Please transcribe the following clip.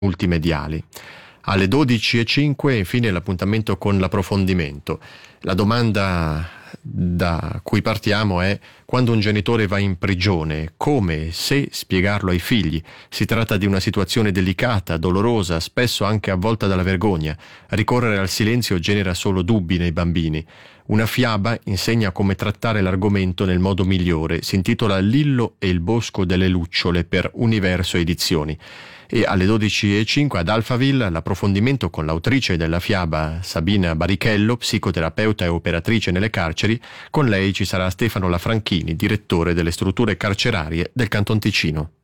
multimediali. Alle 12:05 infine l'appuntamento con l'approfondimento. La domanda da cui partiamo è: quando un genitore va in prigione, come e se spiegarlo ai figli? Si tratta di una situazione delicata, dolorosa, spesso anche avvolta dalla vergogna. Ricorrere al silenzio genera solo dubbi nei bambini. Una fiaba insegna come trattare l'argomento nel modo migliore. Si intitola Lillo e il bosco delle lucciole per Universo Edizioni. E alle 12:05 ad Alphaville l'approfondimento con l'autrice della fiaba Sabina Barichello, psicoterapeuta e operatrice nelle carceri. Con lei ci sarà Stefano Lafranchini, direttore delle strutture carcerarie del Canton Ticino.